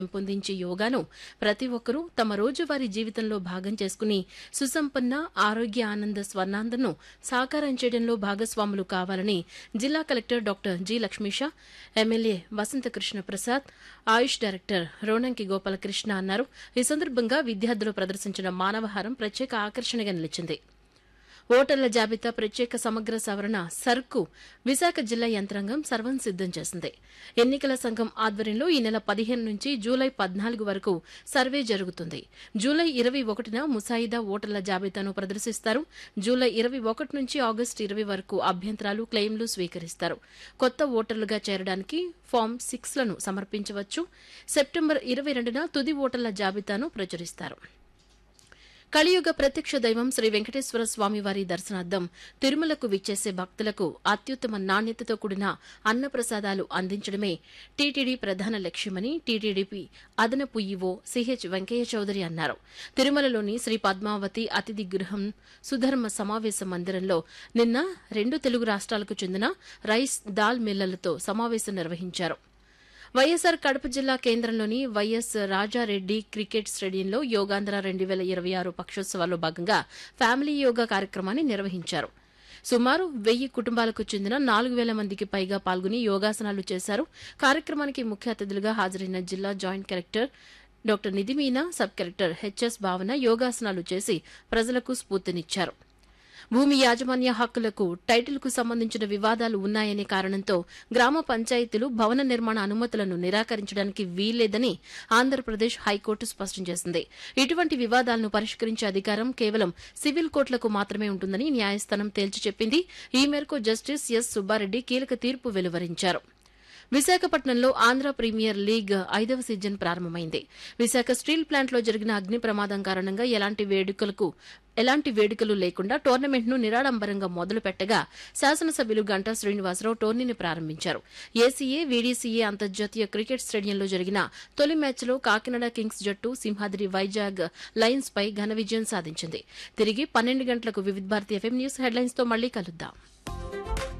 పెంపొందించే యోగాను ప్రతి ఒక్కరూ తమ రోజువారీ జీవితంలో భాగం చేసుకుని సుసంపన్న ఆరోగ్య ఆనంద స్వర్ణాందను సాకారం చేయడంలో భాగస్వాములు కావాలని జిల్లా collector doctor G Lakshmisha, MLA Vasantha Krishna Prasad, ఆయుష్ డైరెక్టర్ రోనంకి గోపాలకృష్ణ అన్నారు. ఈ సందర్భంగా విద్యార్థులు ప్రదర్శించిన మానవహారం ప్రత్యేక ఆకర్షణగా నిలిచింది. ఓటర్ల జాబితా ప్రత్యేక సమగ్ర సవరణ సర్కు విశాఖ జిల్లా యంత్రాంగం సర్వం సిద్దం చేసింది. ఎన్నికల సంఘం ఆధ్వర్యంలో ఈ నెల 15 నుంచి జూలై 14 వరకు సర్వే జరుగుతుంది. జూలై 21న ముసాయిదా ఓటర్ల జాబితాను ప్రదర్శిస్తారు. జూలై 21 నుంచి ఆగస్టు 20 వరకు అభ్యంతరాలు, క్లెయిమ్లు స్వీకరిస్తారు. కొత్త ఓటర్లుగా చేరడానికి ఫామ్ 6లను సమర్పించవచ్చు. సెప్టెంబర్ 22న తుది ఓటర్ల జాబితాను ప్రచురిస్తారు. కలియుగ ప్రత్యక్ష దైవం శ్రీ వెంకటేశ్వర స్వామివారి దర్శనార్థం తిరుమలకు విచ్చేసే భక్తులకు అత్యుత్తమ నాణ్యతతో కూడిన అన్నప్రసాదాలు అందించడమే టీటీడీ ప్రధాన లక్ష్యమని టీటీడీపీ అదనపు ఈవో సిహెచ్ వెంకయ్య చౌదరి అన్నారు. తిరుమలలోని శ్రీ పద్మావతి అతిథి గృహం సుధర్మ సమావేశ మందిరంలో నిన్న 2 తెలుగు రాష్ట్రాలకు చెందిన రైస్, దాల్ మిల్లలతో సమావేశం నిర్వహించారు. వైఎస్సార్ కడప జిల్లా కేంద్రంలోని వైఎస్ రాజారెడ్డి క్రికెట్ స్టేడియంలో యోగాంధ్ర 2026 పక్షోత్సవాల్లో భాగంగా ఫ్యామిలీ యోగా కార్యక్రమాన్ని నిర్వహించారు. సుమారు 1000 కుటుంబాలకు చెందిన 4000 మందికి పైగా పాల్గొని యోగాసనాలు చేశారు. కార్యక్రమానికి ముఖ్య అతిథులుగా హాజరైన జిల్లా joint collector doctor Nidhi Meena, sub collector HS భావన యోగాసనాలు చేసి ప్రజలకు స్ఫూర్తినిచ్చారు. భూమి యాజమాన్య హక్కులకు, టైటిల్కు సంబంధించిన వివాదాలు ఉన్నాయనే కారణంతో గ్రామ పంచాయతీలు భవన నిర్మాణ అనుమతులను నిరాకరించడానికి వీల్లేదని ఆంధ్రప్రదేశ్ హైకోర్టు స్పష్టం చేసింది. ఇటువంటి వివాదాలను పరిష్కరించే అధికారం కేవలం సివిల్ కోర్టులకు మాత్రమే ఉంటుందని న్యాయస్థానం తేల్చి చెప్పింది. ఈ మేరకు జస్టిస్ ఎస్ సుబ్బారెడ్డి కీలక తీర్పు వెలువరించారు. విశాఖపట్నంలో ఆంధ్ర ప్రీమియర్ లీగ్ 5వ సీజన్ ప్రారంభమైంది. విశాఖ స్టీల్ ప్లాంట్లో జరిగిన అగ్ని ప్రమాదం కారణంగా ఎలాంటి వేడుకలు లేకుండా టోర్నమెంట్ను నిరాడంబరంగా మొదలుపెట్టగా శాసనసభ్యులు గంటా శ్రీనివాసరావు టోర్నీని ప్రారంభించారు. ఏసీఏ, వీడీసీఏ అంతర్జాతీయ క్రికెట్ స్టేడియంలో జరిగిన తొలి మ్యాచ్లో కాకినాడ కింగ్స్ జట్టు సింహాద్రి వైజాగ్ లయన్స్ పై ఘన విజయం సాధించింది. తిరిగి 12 గంటలకు వివిధ భారతి ఎఫ్ఎం న్యూస్ హెడ్లైన్స్ తో మళ్లీ కలుద్దాం.